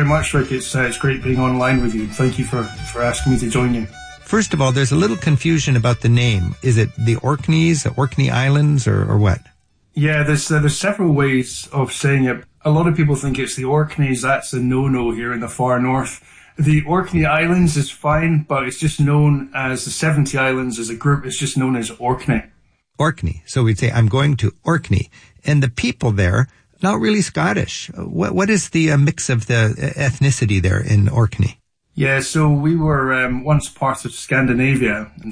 much, Rick. It's great being online with you. Thank you for asking me to join you. First of all, there's a little confusion about the name. Is it the Orkneys, the Orkney Islands, or what? Yeah, there's several ways of saying it. A lot of people think it's the Orkneys. That's a no-no here in the far north. The Orkney Islands is fine, but it's just known as the 70 Islands as a group. It's just known as Orkney. Orkney. So we'd say, I'm going to Orkney. And the people there, not really Scottish. What is the mix of the ethnicity there in Orkney? Yeah, so we were once part of Scandinavia. In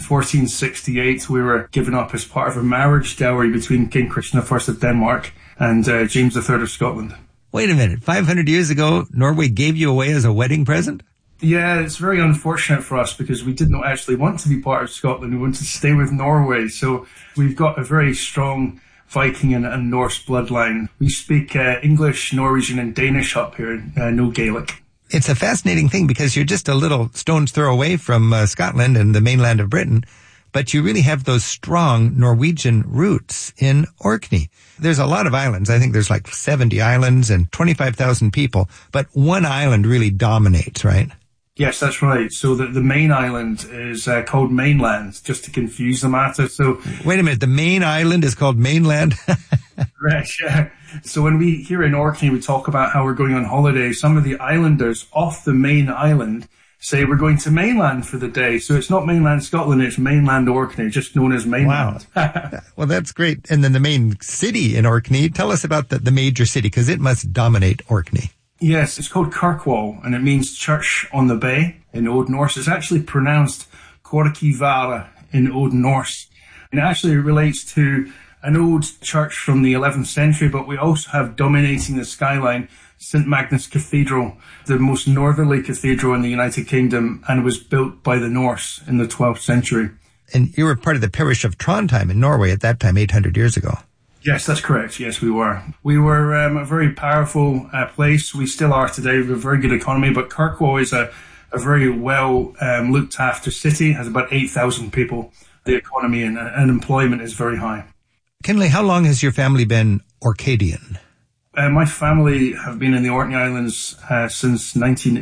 1468, we were given up as part of a marriage dowry between King Christian I of Denmark and James III of Scotland. Wait a minute. 500 years ago, Norway gave you away as a wedding present? Yeah, it's very unfortunate for us because we didn't actually want to be part of Scotland. We wanted to stay with Norway. So we've got a very strong Viking and Norse bloodline. We speak English, Norwegian and Danish up here, no Gaelic. It's a fascinating thing because you're just a little stone's throw away from Scotland and the mainland of Britain, but you really have those strong Norwegian roots in Orkney. There's a lot of islands. I think there's like 70 islands and 25,000 people, but one island really dominates, right? Yes, that's right. So the main island is called mainland, just to confuse the matter. So wait a minute, the main island is called mainland? Right, yeah. So when we here in Orkney, we talk about how we're going on holiday, some of the islanders off the main island say we're going to mainland for the day. So it's not mainland Scotland, it's mainland Orkney, just known as mainland. Wow. Well, that's great. And then the main city in Orkney, tell us about the major city, because it must dominate Orkney. Yes, it's called Kirkwall, and it means church on the bay in Old Norse. It's actually pronounced Korkivara in Old Norse. And it actually relates to an old church from the 11th century, but we also have dominating the skyline St. Magnus Cathedral, the most northerly cathedral in the United Kingdom, and was built by the Norse in the 12th century. And you were part of the parish of Trondheim in Norway at that time, 800 years ago. Yes, that's correct. Yes, we were. We were a very powerful place. We still are today. We have a very good economy, but Kirkwall is a very well looked after city, has about 8,000 people. The economy and employment is very high. Kinley, how long has your family been Orcadian? My family have been in the Orkney Islands since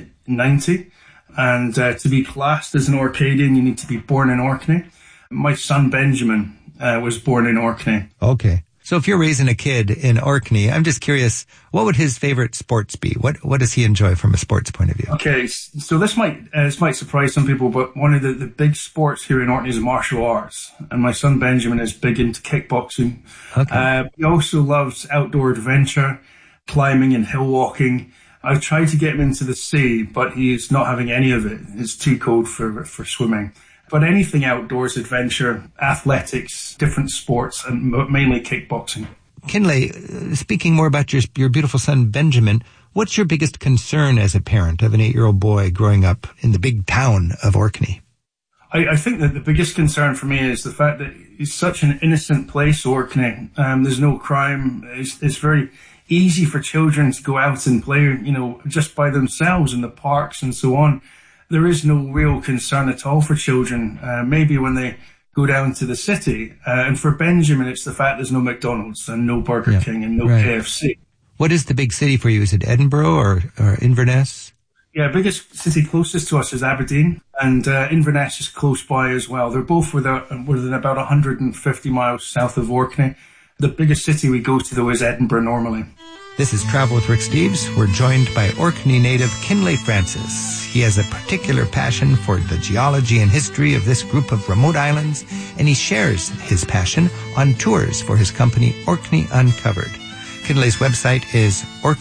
1990. And to be classed as an Orcadian, you need to be born in Orkney. My son Benjamin was born in Orkney. Okay. So if you're raising a kid in Orkney, I'm just curious, what would his favorite sports be? What does he enjoy from a sports point of view? Okay, so this might surprise some people, but one of the big sports here in Orkney is martial arts. And my son Benjamin is big into kickboxing. Okay. He also loves outdoor adventure, climbing and hill walking. I've tried to get him into the sea, but he is not having any of it. It's too cold for swimming. But anything outdoors, adventure, athletics, different sports, and mainly kickboxing. Kinley, speaking more about your beautiful son, Benjamin, what's your biggest concern as a parent of an 8-year-old boy growing up in the big town of Orkney? I think that the biggest concern for me is the fact that it's such an innocent place, Orkney. There's no crime. It's very easy for children to go out and play, just by themselves in the parks and so on. There is no real concern at all for children, maybe when they go down to the city. And for Benjamin, it's the fact there's no McDonald's and no Burger King and no KFC. What is the big city for you? Is it Edinburgh or Inverness? Yeah, biggest city closest to us is Aberdeen, and Inverness is close by as well. They're both within about 150 miles south of Orkney. The biggest city we go to, though, is Edinburgh normally. This is Travel with Rick Steves. We're joined by Orkney native Kinley Francis. He has a particular passion for the geology and history of this group of remote islands, and he shares his passion on tours for his company Orkney Uncovered. Kinley's website is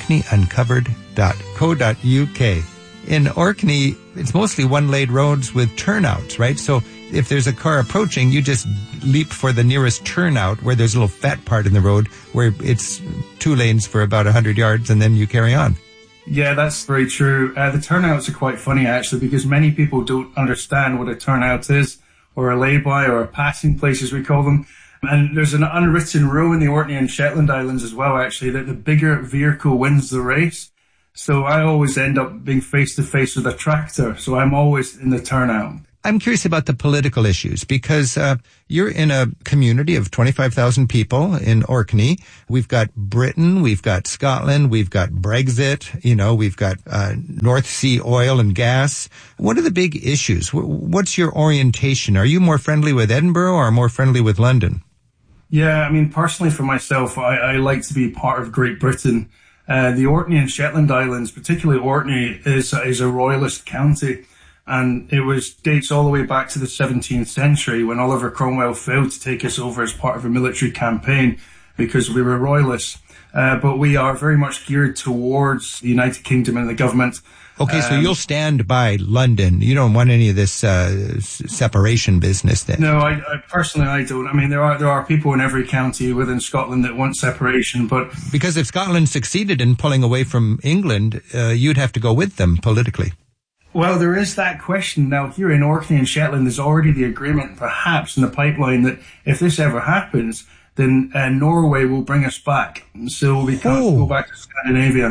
orkneyuncovered.co.uk. In Orkney, it's mostly one-lane roads with turnouts, right? So if there's a car approaching, you just leap for the nearest turnout where there's a little fat part in the road where it's 2 lanes for about 100 yards and then you carry on. Yeah, that's very true. The turnouts are quite funny, actually, because many people don't understand what a turnout is, or a lay-by, or a passing place, as we call them. And there's an unwritten rule in the Orkney and Shetland Islands as well, actually, that the bigger vehicle wins the race. So I always end up being face-to-face with a tractor, so I'm always in the turnout. I'm curious about the political issues because you're in a community of 25,000 people in Orkney. We've got Britain, we've got Scotland, we've got Brexit, we've got North Sea oil and gas. What are the big issues? What's your orientation? Are you more friendly with Edinburgh or more friendly with London? Yeah, personally for myself, I like to be part of Great Britain. The Orkney and Shetland Islands, particularly Orkney, is a royalist county. And it dates all the way back to the 17th century when Oliver Cromwell failed to take us over as part of a military campaign because we were royalists. But we are very much geared towards the United Kingdom and the government. Okay, so you'll stand by London. You don't want any of this separation business then? No, I personally don't. There are people in every county within Scotland that want separation, but... Because if Scotland succeeded in pulling away from England, you'd have to go with them politically. Well, there is that question. Now, here in Orkney and Shetland, there's already the agreement, perhaps in the pipeline, that if this ever happens, then Norway will bring us back. So we can't go back to Scandinavia.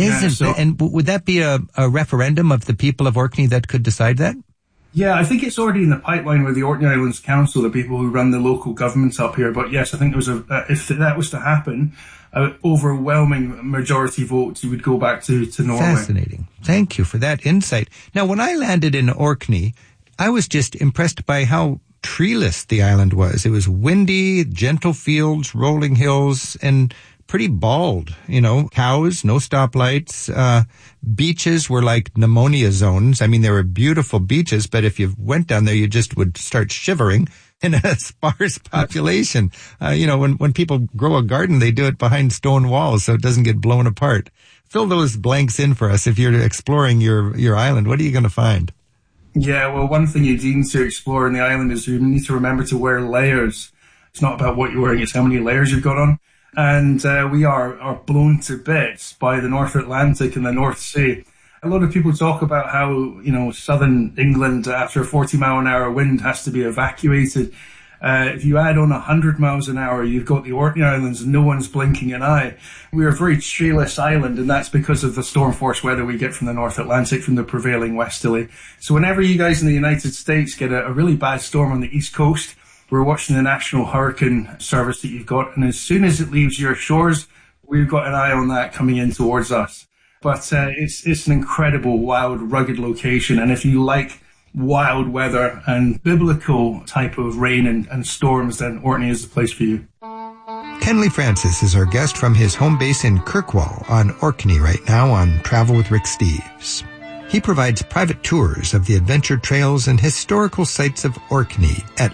And would that be a referendum of the people of Orkney that could decide that? Yeah, I think it's already in the pipeline with the Orkney Islands Council, the people who run the local governments up here. But yes, I think if that was to happen, an overwhelming majority vote, you would go back to Norway. Fascinating. Thank you for that insight. Now, when I landed in Orkney, I was just impressed by how treeless the island was. It was windy, gentle fields, rolling hills, and pretty bald, cows, no stoplights. Beaches were like pneumonia zones. There were beautiful beaches, but if you went down there, you just would start shivering in a sparse population. When people grow a garden, they do it behind stone walls so it doesn't get blown apart. Fill those blanks in for us. If you're exploring your island, what are you going to find? Yeah, well, one thing you need to explore in the island is you need to remember to wear layers. It's not about what you're wearing, it's how many layers you've got on. And we are blown to bits by the North Atlantic and the North Sea. A lot of people talk about how, southern England, after a 40-mile-an-hour wind, has to be evacuated. If you add on 100 miles an hour, you've got the Orkney Islands and no one's blinking an eye. We're a very treeless island, and that's because of the storm force weather we get from the North Atlantic, from the prevailing westerly. So whenever you guys in the United States get a really bad storm on the East Coast, we're watching the National Hurricane Service that you've got, and as soon as it leaves your shores, we've got an eye on that coming in towards us. But it's an incredible, wild, rugged location, and if you like wild weather and biblical type of rain and storms, then Orkney is the place for you. Kenley Francis is our guest from his home base in Kirkwall on Orkney right now on Travel with Rick Steves. He provides private tours of the adventure trails and historical sites of Orkney at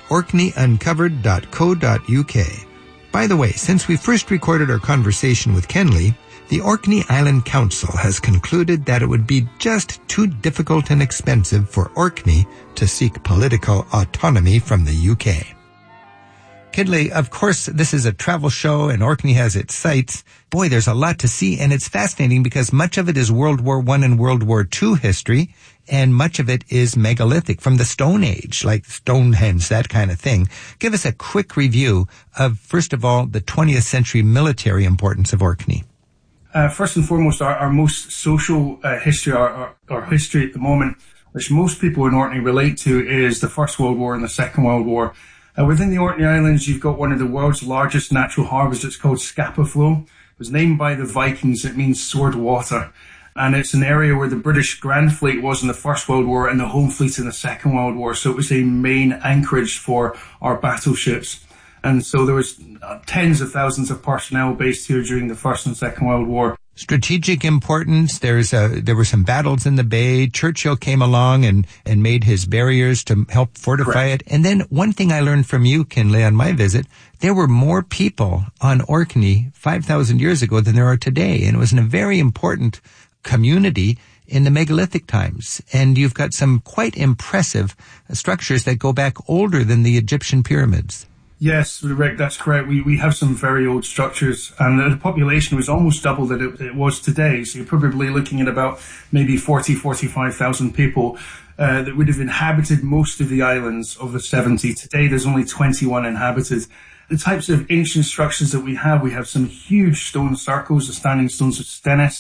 orkneyuncovered.co.uk. By the way, since we first recorded our conversation with Kenley, the Orkney Island Council has concluded that it would be just too difficult and expensive for Orkney to seek political autonomy from the UK. Kenley, of course, this is a travel show and Orkney has its sites. Boy, there's a lot to see, and it's fascinating because much of it is World War I and World War II history, and much of it is megalithic from the Stone Age, like Stonehenge, that kind of thing. Give us a quick review of, first of all, the 20th century military importance of Orkney. First and foremost, our most social history, our history at the moment, which most people in Orkney relate to, is the First World War and the Second World War. Within the Orkney Islands, you've got one of the world's largest natural harbours. It's called Scapa Flow. It was named by the Vikings. It means sword water. And it's an area where the British Grand Fleet was in the First World War and the Home Fleet in the Second World War. So it was a main anchorage for our battleships. And so there was tens of thousands of personnel based here during the First and Second World War. Strategic importance. There were some battles in the bay. Churchill came along and made his barriers to help fortify it. And then one thing I learned from you, Kenley, on my visit, there were more people on Orkney 5,000 years ago than there are today. And it was in a very important community in the megalithic times. And you've got some quite impressive structures that go back older than the Egyptian pyramids. Yes, Rick, that's correct. We have some very old structures, and the population was almost double that it was today. So you're probably looking at about maybe 45,000 people that would have inhabited most of the islands of the 70. Today, there's only 21 inhabited. The types of ancient structures that we have some huge stone circles, the standing stones of Stennis,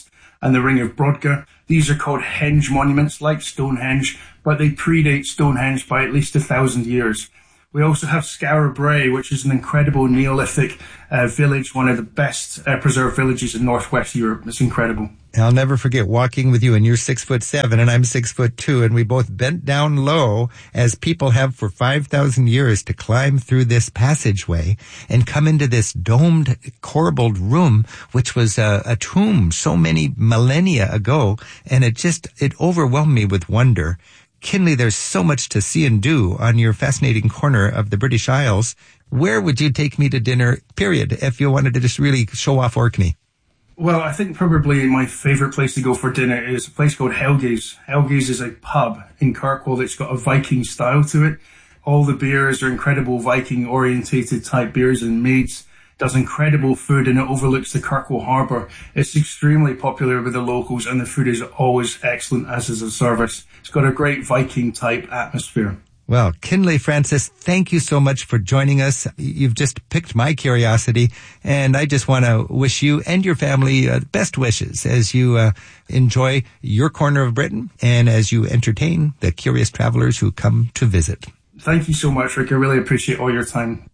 and the Ring of Brodgar. These are called henge monuments, like Stonehenge, but they predate Stonehenge by at least 1,000 years. We also have Skara Brae, which is an incredible Neolithic village, one of the best preserved villages in northwest Europe. It's incredible. I'll never forget walking with you, and you're 6'7" and I'm 6'2", and we both bent down low, as people have for 5,000 years, to climb through this passageway and come into this domed, corbelled room, which was a tomb so many millennia ago, and it overwhelmed me with wonder. Kinley, there's so much to see and do on your fascinating corner of the British Isles. Where would you take me to dinner, period, if you wanted to just really show off Orkney? Well, I think probably my favourite place to go for dinner is a place called Helge's. Helge's is a pub in Kirkwall that's got a Viking style to it. All the beers are incredible Viking-orientated type beers and maids. Does incredible food, and it overlooks the Kirkwall Harbour. It's extremely popular with the locals, and the food is always excellent, as is the service. It's got a great Viking-type atmosphere. Well, Kinley Francis, thank you so much for joining us. You've just piqued my curiosity, and I just want to wish you and your family best wishes as you enjoy your corner of Britain and as you entertain the curious travelers who come to visit. Thank you so much, Rick. I really appreciate all your time.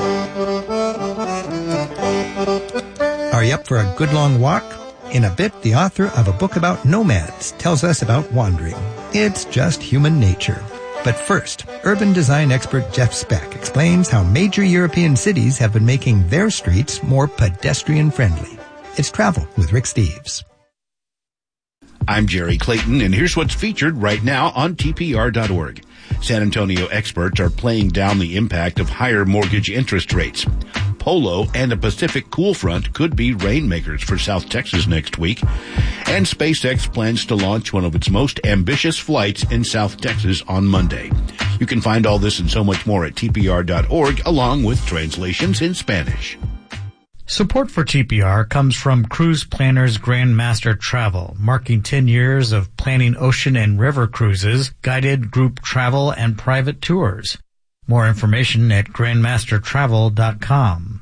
Are you up for a good long walk? In a bit, the author of a book about nomads tells us about wandering. It's just human nature. But first, urban design expert Jeff Speck explains how major European cities have been making their streets more pedestrian-friendly. It's Travel with Rick Steves. I'm Jerry Clayton, and here's what's featured right now on TPR.org. San Antonio experts are playing down the impact of higher mortgage interest rates. Polo and a Pacific cool front could be rainmakers for South Texas next week. And SpaceX plans to launch one of its most ambitious flights in South Texas on Monday. You can find all this and so much more at TPR.org, along with translations in Spanish. Support for TPR comes from Cruise Planners Grandmaster Travel, marking 10 years of planning ocean and river cruises, guided group travel, and private tours. More information at grandmastertravel.com.